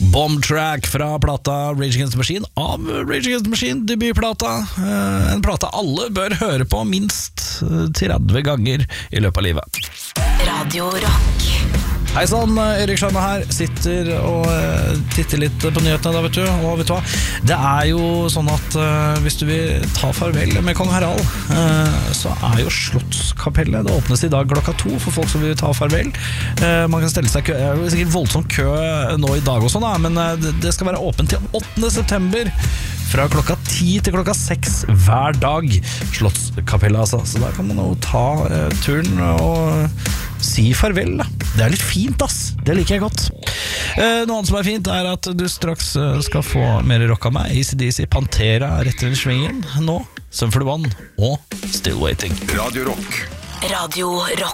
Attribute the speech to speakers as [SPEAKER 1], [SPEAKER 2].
[SPEAKER 1] Bomb Track fra plata Rage Against the Machine av Rage Against the Machine, debutplata. En plate alle bør høre på minst 30 ganger i løpet av livet.
[SPEAKER 2] Radio Rock.
[SPEAKER 1] Hei sann, Erik Sjarma her. Sitter og titter litt på nyhetene da, vet du. Og vet du hva? Det jo sånn at hvis du vil ta farvel med Kong Harald, så jo Slottskapellet. Det åpnes i dag klokka 2 for folk som vil ta farvel. Man kan stelle seg kø. Det jo sikkert voldsom kø nå i dag og sånn, men det skal være åpent til 8. september. Fra klokka 10 til klokka 6 hver dag. Slottskapellet, altså. Så da kan man jo ta turen og si farvel, da. Det litt fint, ass. Det liker jeg godt. Noe annet som fint at du straks skal få mer rock av meg. AC/DC, Pantera, rett under svingen. Nå, Sum 41 og Still Waiting.
[SPEAKER 3] Radio Rock.
[SPEAKER 2] Radio Rock.